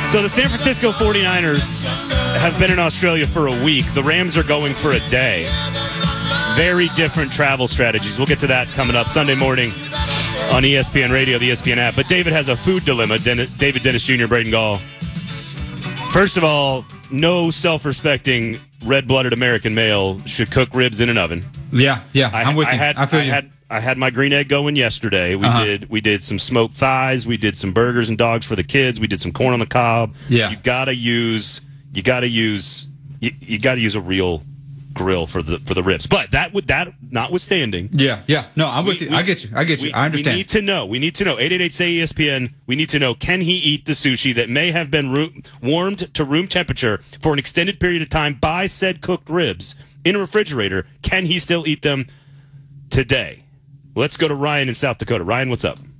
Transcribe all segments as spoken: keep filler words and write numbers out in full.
So the San Francisco forty-niners have been in Australia for a week. The Rams are going for a day. Very different travel strategies. We'll get to that coming up Sunday morning on E S P N Radio, the E S P N app. But David has a food dilemma. Den- David Dennis Junior, Braden Gall. First of all, no self-respecting red-blooded American male should cook ribs in an oven. Yeah, yeah, I, I'm with I you. Had, I feel I you. Had, I had my green egg going yesterday. We Uh-huh. did we did some smoked thighs. We did some burgers and dogs for the kids. We did some corn on the cob. Yeah. You gotta use you gotta use you, you gotta use a real grill for the for the ribs. But that would that notwithstanding. Yeah, yeah. No, I'm with we, you. we, I get you. I get you. We, I understand. We need to know. We need to know. eight eight eight say E S P N. We need to know, can he eat the sushi that may have been room, warmed to room temperature for an extended period of time by said cooked ribs in a refrigerator? Can he still eat them today? Let's go to Ryan in South Dakota. Ryan, what's up?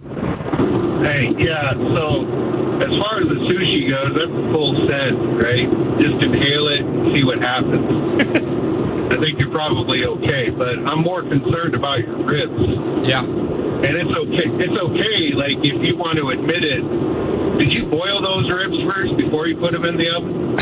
Hey, yeah, so as far as the sushi goes, that's full send, right? Just inhale it, see what happens. I think you're probably okay, but I'm more concerned about your ribs. Yeah. And it's okay. It's okay, like, if you want to admit it. Did you boil those ribs first before you put them in the oven?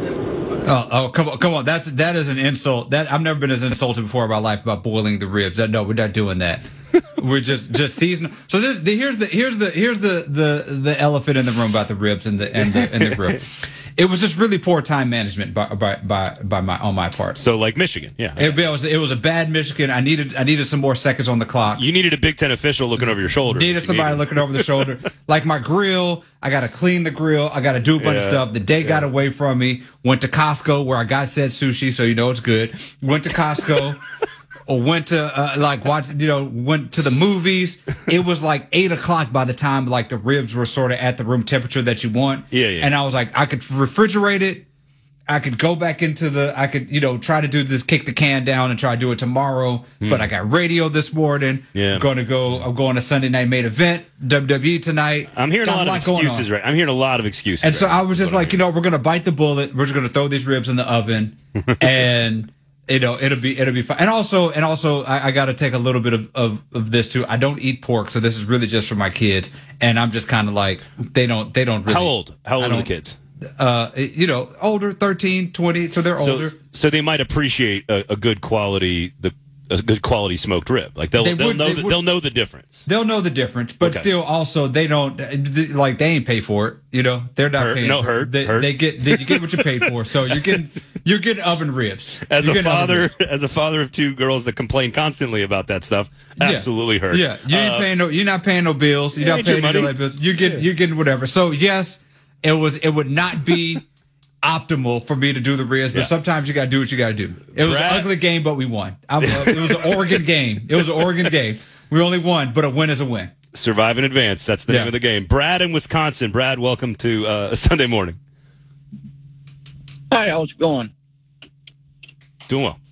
Oh, oh, come on, come on. That's that is an insult. That I've never been as insulted before in my life about boiling the ribs. That, no, we're not doing that. We're just just seasoning. So this, the, here's the here's the here's the, the the elephant in the room about the ribs and the and the and the grill. It was just really poor time management by by by, by my on my part. So like Michigan, yeah. It, it was it was a bad Michigan. I needed I needed some more seconds on the clock. You needed a Big Ten official looking over your shoulder. Needed somebody needed. looking over the shoulder. Like my grill, I got to clean the grill. I got to do a bunch Yeah, of stuff. The day yeah. got away from me. Went to Costco where I got said sushi, so you know it's good. Went to Costco. Or went to uh, like watch, you know, went to the movies. It was like eight o'clock by the time like the ribs were sort of at the room temperature that you want. Yeah, yeah. And I was like, I could refrigerate it. I could go back into the, I could, you know, try to do this, kick the can down and try to do it tomorrow. Hmm. But I got radio this morning. Yeah. I'm going to go, I'm going to Sunday night main event, W W E tonight. I'm hearing Got a lot of going excuses, on. right? I'm hearing a lot of excuses. And so right I was now, just is what like, you know, we're going to bite the bullet. We're just going to throw these ribs in the oven and, you know, it'll be, it'll be fine. And also, and also I, I got to take a little bit of, of, of this too. I don't eat pork. So this is really just for my kids. And I'm just kind of like, they don't, they don't really. How old? How old I are the don't- kids? Uh, you know, older, thirteen, twenty. So they're So, older. so they might appreciate a, a good quality the a good quality smoked rib. Like they'll They they will would- know they the, would- they'll know the difference. They'll know the difference, but Okay. still, also they don't like they ain't pay for it. You know, they're not Hurt- paying. no, for it. hurt, They, hurt. they get they, you get what you paid for. So you're getting you're getting oven ribs. As You're a getting oven father, ribs. as a father of two girls that complain constantly about that stuff, Yeah. absolutely hurt. Yeah, you ain't Uh, paying no. You're not paying no bills. You're Yeah, not ain't your paying any money. light bills. You're getting you're getting whatever. So yes, it was. It would not be optimal for me to do the ribs, but Yeah. sometimes you got to do what you got to do. It was Brad- an ugly game, but we won. I'm, uh, it was an Oregon game. It was an Oregon game. We only won, but a win is a win. Survive in advance. That's the Yeah. name of the game. Brad in Wisconsin. Brad, welcome to uh, Sunday morning. Hi, how's it going? Doing well.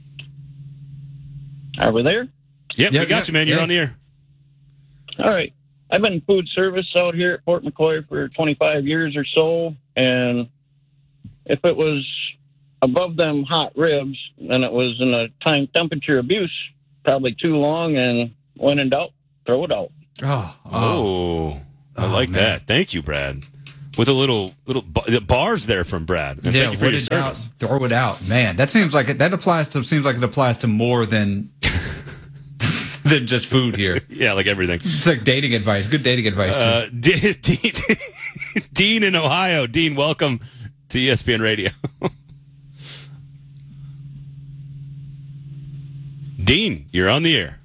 Are we there? Yep, Yeah, we got yeah, you, man. You're yeah. on the air. All right. I've been in food service out here at Fort McCoy for twenty-five years or so, and if it was above them hot ribs, then it was in a time temperature abuse, probably too long, and when in doubt, throw it out. Oh, oh. Oh, I Oh, like man. that. Thank you, Brad. With a little little ba- bars there from Brad. And Yeah, thank you for what your it out, service. throw it out, man. That seems like it, that applies to seems like it applies to more than than just food here. Yeah, like everything. It's like dating advice. Good dating advice too. Uh, D- Dean, Dean in Ohio. Dean, welcome to E S P N Radio. Dean, you're on the air.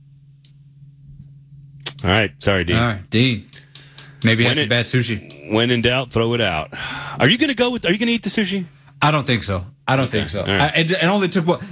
All right, sorry, Dean. All right, Dean. Maybe When had some it- bad sushi. When in doubt, throw it out. Are you going to go with? Are you going to eat the sushi? I don't think so. I don't think so. All right. I, it, it only took what